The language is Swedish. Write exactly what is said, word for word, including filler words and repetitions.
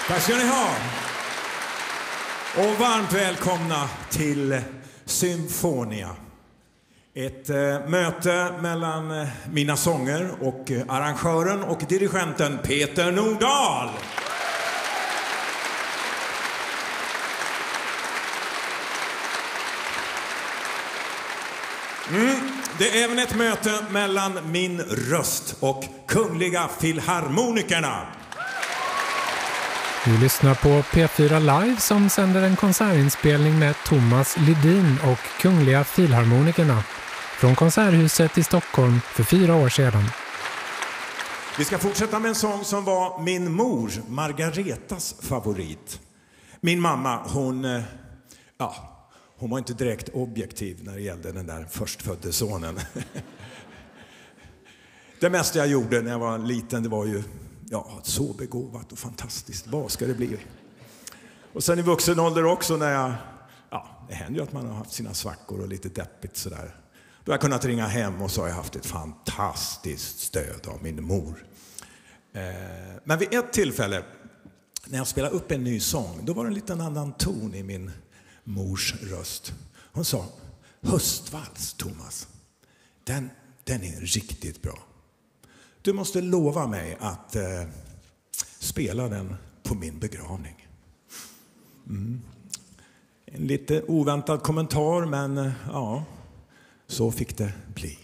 Tack ska ni ha. Och varmt välkomna till Symfonia. Ett eh, möte mellan eh, mina sånger och eh, arrangören och dirigenten Peter Nordahl. Mm, det är även ett möte mellan min röst och Kungliga Filharmonikerna. Du lyssnar på P fyra Live som sänder en konsertinspelning med Thomas Ledin och Kungliga Filharmonikerna från Konserthuset i Stockholm för fyra år sedan. Vi ska fortsätta med en sång som var min mor, Margaretas, favorit. Min mamma, hon, ja, hon var inte direkt objektiv när det gällde den där förstfödde sonen. Det mesta jag gjorde när jag var liten, det var ju ja, så begåvat och fantastiskt. Vad ska det bli? Och sen i vuxen ålder också när jag, ja, det händer ju att man har haft sina svackor och lite deppigt sådär. Då har jag kunnat ringa hem och så har jag haft ett fantastiskt stöd av min mor. Eh, men vid ett tillfälle, när jag spelade upp en ny sång, då var det en liten annan ton i min mors röst. Hon sa, höstvals, Thomas, den, den är riktigt bra. Du måste lova mig att eh, spela den på min begravning. Mm. En lite oväntad kommentar, men eh, ja, så fick det bli.